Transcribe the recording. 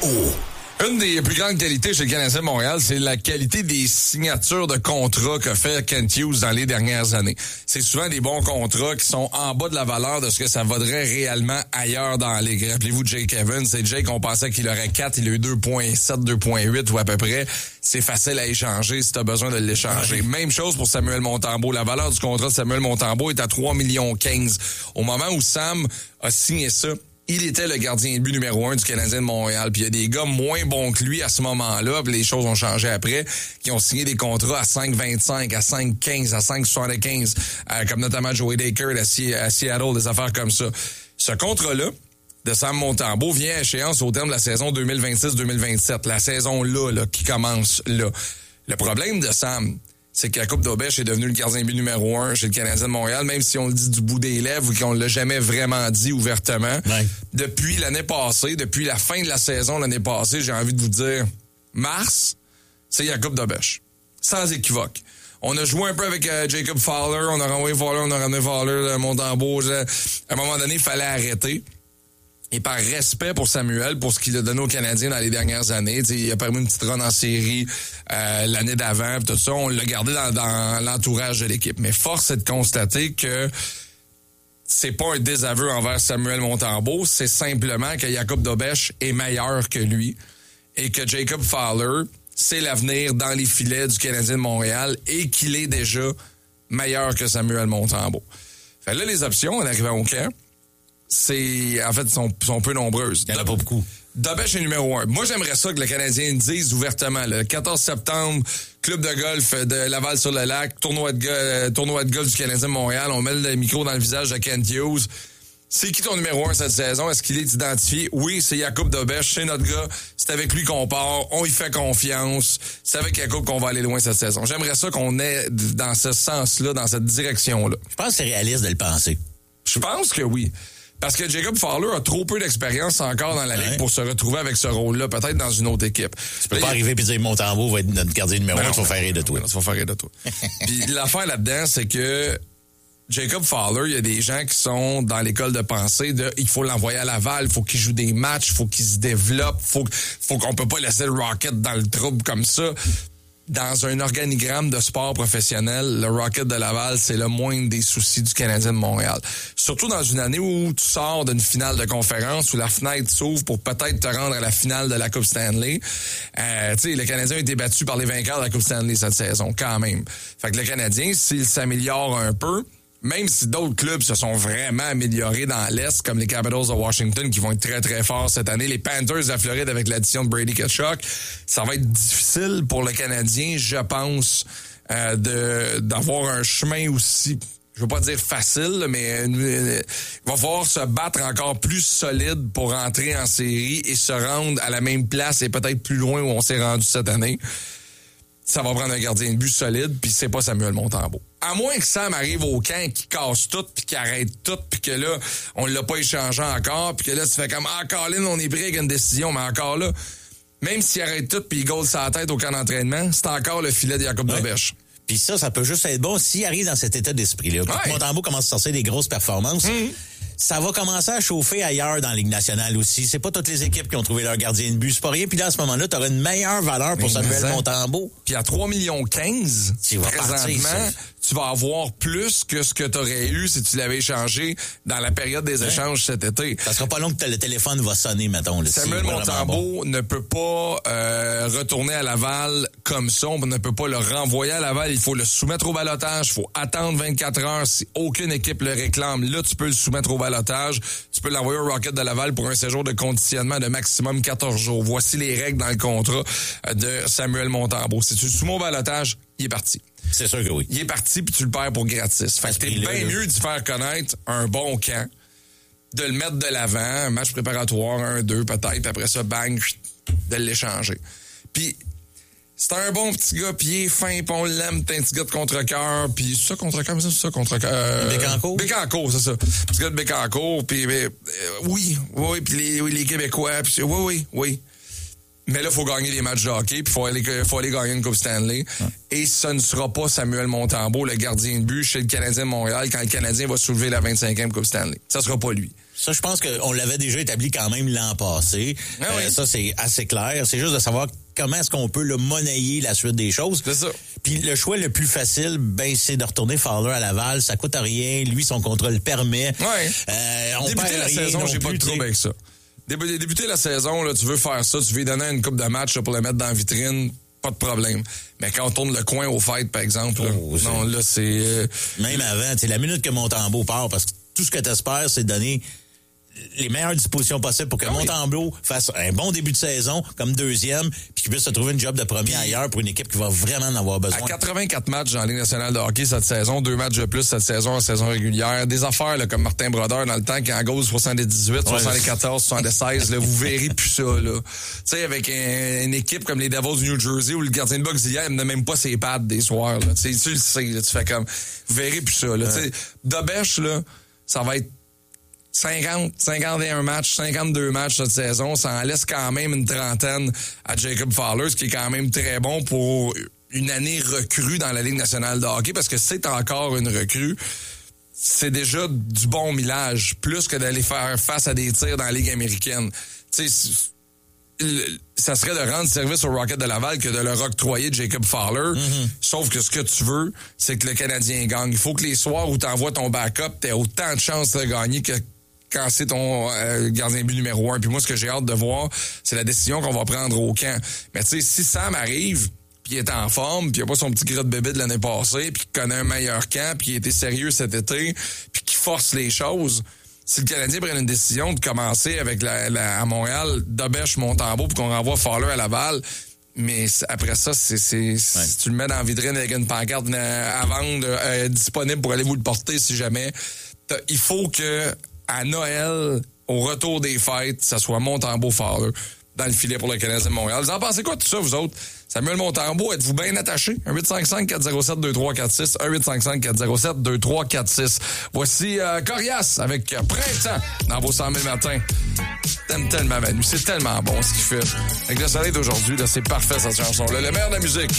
Une des plus grandes qualités chez le Canadien de Montréal, c'est la qualité des signatures de contrats que fait Kent Hughes dans les dernières années. C'est souvent des bons contrats qui sont en bas de la valeur de ce que ça vaudrait réellement ailleurs dans la ligue. Rappelez-vous Jake Evans, c'est Jake, on pensait qu'il aurait 4, il a eu 2.7, 2.8 ou à peu près. C'est facile à échanger si tu as besoin de l'échanger. Même chose pour Samuel Montembeault. La valeur du contrat de Samuel Montembeault est à 3,15 millions. Au moment où Sam a signé ça, il était le gardien de but numéro 1 du Canadien de Montréal. Puis il y a des gars moins bons que lui à ce moment-là, puis les choses ont changé après, qui ont signé des contrats à 5,25, à 5,15, à 5,75, comme notamment Joey Dacre à Seattle, des affaires comme ça. Ce contrat-là de Sam Montembeault vient à échéance au terme de la saison 2026-2027, la saison là, qui commence là. Le problème de Sam, c'est que la Coupe d'Aubèche est devenue le gardien de but numéro 1 chez le Canadien de Montréal, même si on le dit du bout des lèvres ou qu'on l'a jamais vraiment dit ouvertement. Ouais. Depuis l'année passée, depuis la fin de la saison l'année passée, j'ai envie de vous dire, mars, c'est la Coupe d'Aubèche. Sans équivoque. On a joué un peu avec Jacob Fowler, on a renvoyé Fowler, on a ramené Fowler, Montembeault. À un moment donné, il fallait arrêter. Et par respect pour Samuel, pour ce qu'il a donné aux Canadiens dans les dernières années, il a permis une petite run en série l'année d'avant, tout ça, on l'a gardé dans l'entourage de l'équipe. Mais force est de constater que c'est pas un désaveu envers Samuel Montembeault, c'est simplement que Jakub Dobeš est meilleur que lui et que Jacob Fowler, c'est l'avenir dans les filets du Canadien de Montréal et qu'il est déjà meilleur que Samuel Montembeault. Fait là, les options, en arrivant au camp, sont peu nombreuses. Il n'y en a pas beaucoup. Dobeš est numéro 1. Moi, j'aimerais ça que le Canadien dise ouvertement. Le 14 septembre, club de golf de Laval-sur-le-Lac, tournoi de golf du Canadien de Montréal. On met le micro dans le visage de Kent Hughes. C'est qui ton numéro 1 cette saison? Est-ce qu'il est identifié? Oui, c'est Jakub Dobeš. C'est notre gars. C'est avec lui qu'on part. On y fait confiance. C'est avec Jakub qu'on va aller loin cette saison. J'aimerais ça qu'on ait dans ce sens-là, dans cette direction-là. Je pense que c'est réaliste de le penser. Je pense que oui. Parce que Jacob Fowler a trop peu d'expérience encore dans la Ligue pour se retrouver avec ce rôle-là, peut-être dans une autre équipe. Tu peux pas arriver et dire Montembeault va être notre gardien numéro 1, tu vas faire rire de toi. Tu vas faire rire de toi. Puis l'affaire là-dedans, c'est que Jacob Fowler, il y a des gens qui sont dans l'école de pensée de il faut l'envoyer à Laval, il faut qu'il joue des matchs, il faut qu'il se développe, faut qu'on peut pas laisser le Rocket dans le trouble comme ça. Dans un organigramme de sport professionnel, le Rocket de Laval, c'est le moindre des soucis du Canadien de Montréal. Surtout dans une année où tu sors d'une finale de conférence, où la fenêtre s'ouvre pour peut-être te rendre à la finale de la Coupe Stanley. Tu sais, le Canadien a été battu par les vainqueurs de la Coupe Stanley cette saison, quand même. Fait que le Canadien, s'il s'améliore un peu, même si d'autres clubs se sont vraiment améliorés dans l'Est, comme les Capitals de Washington, qui vont être très, très forts cette année, les Panthers de la Floride avec l'addition de Brady Tkachuk, ça va être difficile pour le Canadien, je pense, d'avoir un chemin aussi, je veux pas dire facile, mais il va falloir se battre encore plus solide pour entrer en série et se rendre à la même place et peut-être plus loin où on s'est rendu cette année. Ça va prendre un gardien de but solide, puis c'est pas Samuel Montembeault. À moins que Sam arrive au camp, qu'il casse tout, puis qu'il arrête tout, puis que là, on l'a pas échangé encore, puis que là, tu fais comme « Ah, Colin, on est pris avec une décision », mais encore là, même s'il arrête tout, puis il goal sa tête au camp d'entraînement, c'est encore le filet de Jakub Dobeš. Puis ça peut juste être bon s'il arrive dans cet état d'esprit-là. Puis Montembeault commence à sortir des grosses performances. Ça va commencer à chauffer ailleurs dans la Ligue nationale aussi. C'est pas toutes les équipes qui ont trouvé leur gardien de but. C'est pas rien. Puis là, à ce moment-là, tu auras une meilleure valeur pour Samuel Montembeault. Puis à 3,15 millions, présentement, tu vas avoir plus que ce que tu aurais eu si tu l'avais échangé dans la période des échanges cet été. Ça sera pas long que le téléphone va sonner, mettons. Là, Samuel Montembeault ne peut pas retourner à Laval comme ça. On ne peut pas le renvoyer à Laval. Il faut le soumettre au ballottage. Il faut attendre 24 heures si aucune équipe le réclame. Là, tu peux le soumettre au ballottage. Tu peux l'envoyer au Rocket de Laval pour un séjour de conditionnement de maximum 14 jours. Voici les règles dans le contrat de Samuel Montembeault. Si tu le soumets au ballottage, il est parti. C'est sûr que oui. Il est parti puis tu le perds pour gratis. Fait que t'es bien mieux d'y faire connaître un bon camp, de le mettre de l'avant, un match préparatoire, 1-2 peut-être, après ça, bang, de l'échanger. Puis c'est un bon petit gars, puis il est fin, puis on l'aime, c'est un petit gars de contre-cœur, puis c'est ça contre-cœur, mais c'est ça contre-cœur. Bécancour? Bécancour, c'est ça. Petit gars de Bécancour, puis oui, puis les Québécois, puis oui. Mais là, il faut gagner les matchs de hockey, puis il faut aller gagner une Coupe Stanley. Et ce ne sera pas Samuel Montembeault, le gardien de but chez le Canadien de Montréal, quand le Canadien va soulever la 25e Coupe Stanley. Ça sera pas lui. Ça, je pense qu'on l'avait déjà établi quand même l'an passé. Oui. Ça, c'est assez clair. C'est juste de savoir comment est-ce qu'on peut le monnayer la suite des choses. C'est ça. Puis le choix le plus facile, c'est de retourner Fowler à Laval. Ça coûte rien. Lui, son contrat le permet. Oui. On débuter perd la rien saison, non j'ai pas de plus, trouble avec ça. Débuter la saison, là, tu veux faire ça, tu veux lui donner une coupe de match là, pour le mettre dans la vitrine, pas de problème. Mais quand on tourne le coin au fight, par exemple, là, non, là, c'est... Même avant, c'est la minute que Montembeault part, parce que tout ce que tu espères, c'est de donner les meilleures dispositions possibles pour que Montembeault fasse un bon début de saison comme deuxième, puis qu'il puisse se trouver une job de premier ailleurs pour une équipe qui va vraiment en avoir besoin. À 84 matchs dans la Ligue nationale de hockey cette saison, 2 matchs de plus cette saison en saison régulière. Des affaires là, comme Martin Brodeur dans le temps qui en gauche 78, 74, 76, là, vous verrez plus ça. Là. Tu sais, avec une équipe comme les Devils du New Jersey où le gardien de but auxiliaire n'a même pas ses pattes des soirs. Là. Tu le sais, là, tu fais comme... Vous verrez plus ça. Là. Dobèche, là, ça va être 50, 51 matchs, 52 matchs cette saison, ça en laisse quand même une trentaine à Jacob Fowler, ce qui est quand même très bon pour une année recrue dans la Ligue nationale de hockey, parce que c'est encore une recrue. C'est déjà du bon millage, plus que d'aller faire face à des tirs dans la Ligue américaine. Tu sais, ça serait de rendre service au Rocket de Laval que de leur octroyer Jacob Fowler. Sauf que ce que tu veux, c'est que le Canadien gagne. Il faut que les soirs où tu envoies ton backup, tu aies autant de chances de gagner que quand c'est ton gardien de but numéro 1. Puis moi, ce que j'ai hâte de voir, c'est la décision qu'on va prendre au camp. Mais tu sais, si Sam arrive, puis il est en forme, puis il a pas son petit gras de bébé de l'année passée, puis qu'il connaît un meilleur camp, puis il était sérieux cet été, puis qu'il force les choses... Si le Canadien prenne une décision de commencer avec à Montréal, Dobèche, Montembeault, pour qu'on renvoie Fowler à Laval, mais après ça, si tu le mets dans la vitrine avec une pancarte à vendre disponible pour aller vous le porter si jamais, il faut que à Noël, au retour des fêtes, ça soit Montembeault Fowler dans le filet pour le Canadien de Montréal. Vous en pensez quoi de tout ça, vous autres? Samuel Montembeault, êtes-vous bien attaché? 1-855-407-2346, 1-855-407-2346. Voici Corias avec Printemps dans vos 100 000 matins. T'aimes tellement Manu, c'est tellement bon ce qu'il fait. Avec le soleil d'aujourd'hui, là, c'est parfait cette chanson-là. Le meilleur de la musique.